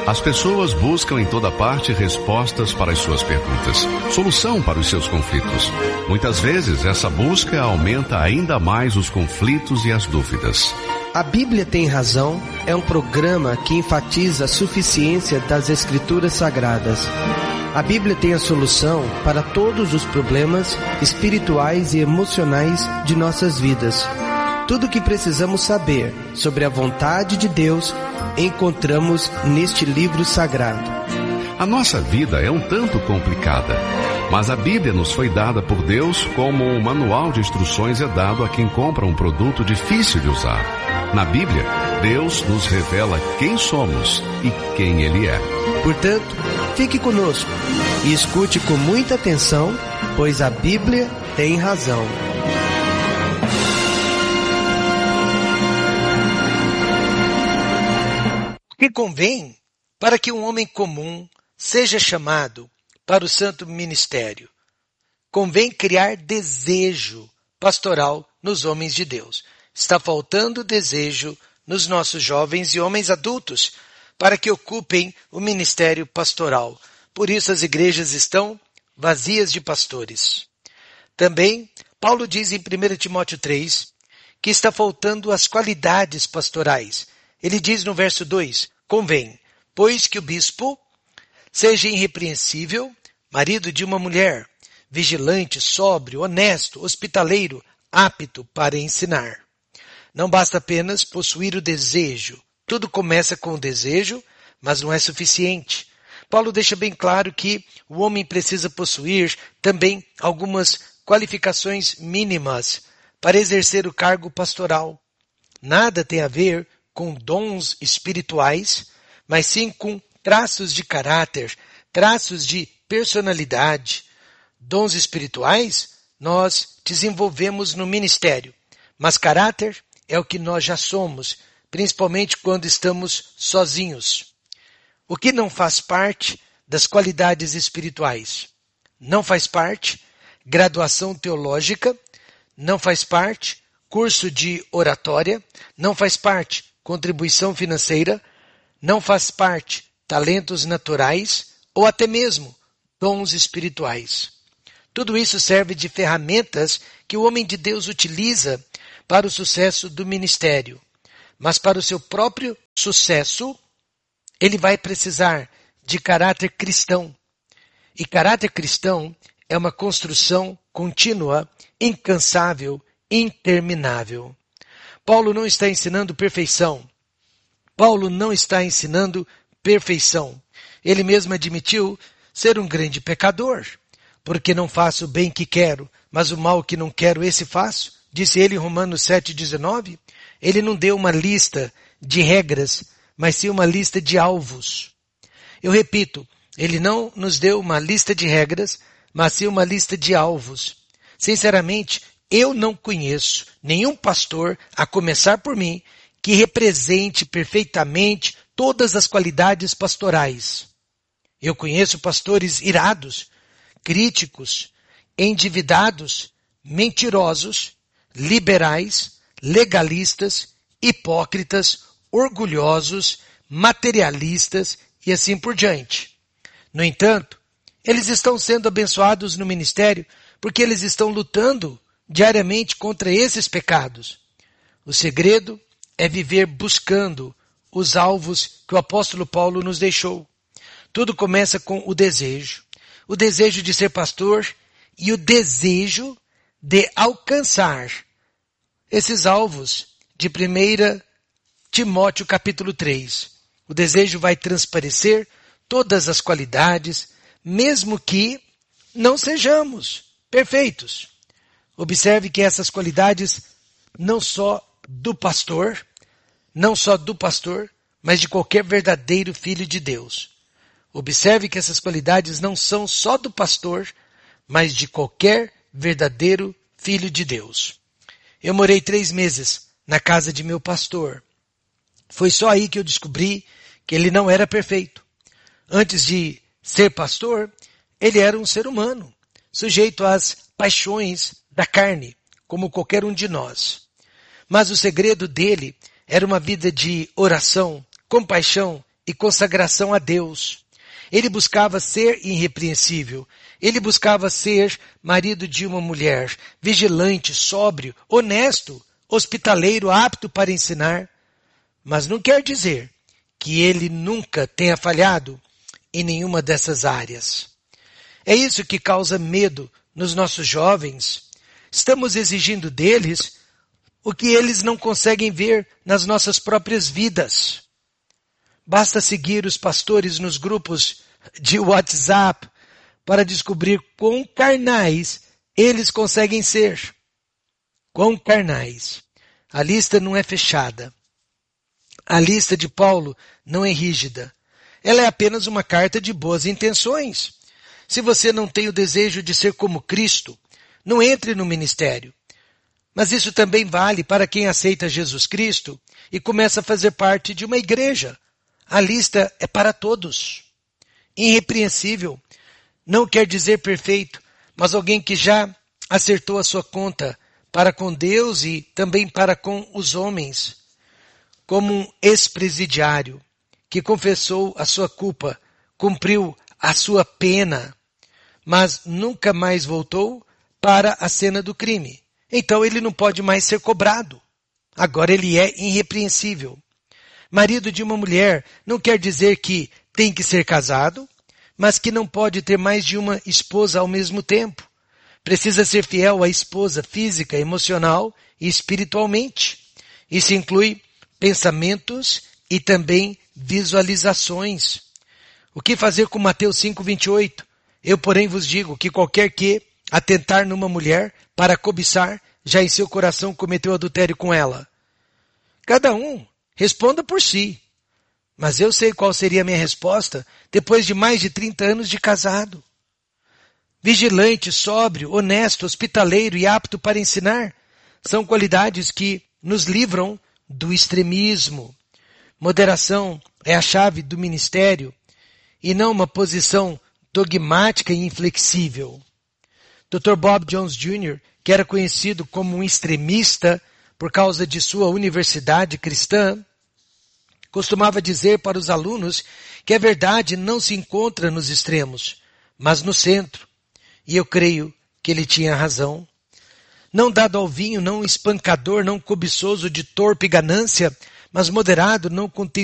As pessoas buscam em toda parte respostas para as suas perguntas, solução para os seus conflitos. Muitas vezes, essa busca aumenta ainda mais os conflitos e as dúvidas. A Bíblia Tem Razão é um programa que enfatiza a suficiência das Escrituras Sagradas. A Bíblia tem a solução para todos os problemas espirituais e emocionais de nossas vidas. Tudo o que precisamos saber sobre a vontade de Deus encontramos neste livro sagrado. A nossa vida é um tanto complicada, mas a Bíblia nos foi dada por Deus como um manual de instruções é dado a quem compra um produto difícil de usar. Na Bíblia, Deus nos revela quem somos e quem Ele é. Portanto, fique conosco e escute com muita atenção, pois a Bíblia tem razão. O que convém para que um homem comum seja chamado para o santo ministério? Convém criar desejo pastoral nos homens de Deus. Está faltando desejo nos nossos jovens e homens adultos para que ocupem o ministério pastoral. Por isso as igrejas estão vazias de pastores. Também, Paulo diz em 1 Timóteo 3 que está faltando as qualidades pastorais. Ele diz no verso 2, convém, pois que o bispo seja irrepreensível, marido de uma mulher, vigilante, sóbrio, honesto, hospitaleiro, apto para ensinar. Não basta apenas possuir o desejo. Tudo começa com o desejo, mas não é suficiente. Paulo deixa bem claro que o homem precisa possuir também algumas qualificações mínimas para exercer o cargo pastoral. Nada tem a ver com dons espirituais, mas sim com traços de caráter, traços de personalidade. Dons espirituais nós desenvolvemos no ministério, mas caráter é o que nós já somos, principalmente quando estamos sozinhos. O que não faz parte das qualidades espirituais? Não faz parte graduação teológica, não faz parte curso de oratória, não faz parte contribuição financeira, não faz parte talentos naturais ou até mesmo dons espirituais. Tudo isso serve de ferramentas que o homem de Deus utiliza para o sucesso do ministério. Mas para o seu próprio sucesso, ele vai precisar de caráter cristão. E caráter cristão é uma construção contínua, incansável, interminável. Paulo não está ensinando perfeição. Paulo não está ensinando perfeição. Ele mesmo admitiu ser um grande pecador. Porque não faço o bem que quero, mas o mal que não quero, esse faço. Disse ele em Romanos 7,19. Ele não deu uma lista de regras, mas sim uma lista de alvos. Eu repito, ele não nos deu uma lista de regras, mas sim uma lista de alvos. Sinceramente, eu não conheço nenhum pastor, a começar por mim, que represente perfeitamente todas as qualidades pastorais. Eu conheço pastores irados, críticos, endividados, mentirosos, liberais, legalistas, hipócritas, orgulhosos, materialistas e assim por diante. No entanto, eles estão sendo abençoados no ministério porque eles estão lutando diariamente contra esses pecados. O segredo é viver buscando os alvos que o apóstolo Paulo nos deixou. Tudo começa com o desejo de ser pastor e o desejo de alcançar esses alvos de 1 Timóteo capítulo 3. O desejo vai transparecer todas as qualidades, mesmo que não sejamos perfeitos. Observe que essas qualidades não só do pastor, mas de qualquer verdadeiro filho de Deus. Observe que essas qualidades não são só do pastor, mas de qualquer verdadeiro filho de Deus. Eu morei 3 meses na casa de meu pastor. Foi só aí que eu descobri que ele não era perfeito. Antes de ser pastor, ele era um ser humano, sujeito às paixões da carne, como qualquer um de nós. Mas o segredo dele era uma vida de oração, compaixão e consagração a Deus. Ele buscava ser irrepreensível. Ele buscava ser marido de uma mulher, vigilante, sóbrio, honesto, hospitaleiro, apto para ensinar. Mas não quer dizer que ele nunca tenha falhado em nenhuma dessas áreas. É isso que causa medo nos nossos jovens. Estamos exigindo deles o que eles não conseguem ver nas nossas próprias vidas. Basta seguir os pastores nos grupos de WhatsApp para descobrir quão carnais eles conseguem ser. Quão carnais. A lista não é fechada. A lista de Paulo não é rígida. Ela é apenas uma carta de boas intenções. Se você não tem o desejo de ser como Cristo, não entre no ministério. Mas isso também vale para quem aceita Jesus Cristo e começa a fazer parte de uma igreja. A lista é para todos. Irrepreensível não quer dizer perfeito, mas alguém que já acertou a sua conta para com Deus e também para com os homens. Como um ex-presidiário que confessou a sua culpa, cumpriu a sua pena, mas nunca mais voltou para a cena do crime. Então ele não pode mais ser cobrado. Agora ele é irrepreensível. Marido de uma mulher não quer dizer que tem que ser casado, mas que não pode ter mais de uma esposa ao mesmo tempo. Precisa ser fiel à esposa física, emocional e espiritualmente. Isso inclui pensamentos e também visualizações. O que fazer com Mateus 5:28? Eu, porém, vos digo que qualquer que atentar numa mulher para cobiçar, já em seu coração cometeu adultério com ela. Cada um responda por si. Mas eu sei qual seria a minha resposta depois de mais de 30 anos de casado. Vigilante, sóbrio, honesto, hospitaleiro e apto para ensinar são qualidades que nos livram do extremismo. Moderação é a chave do ministério e não uma posição dogmática e inflexível. Dr. Bob Jones Jr., que era conhecido como um extremista por causa de sua universidade cristã, costumava dizer para os alunos que a verdade não se encontra nos extremos, mas no centro. E eu creio que ele tinha razão. Não dado ao vinho, não espancador, não cobiçoso de torpe ganância, mas moderado, não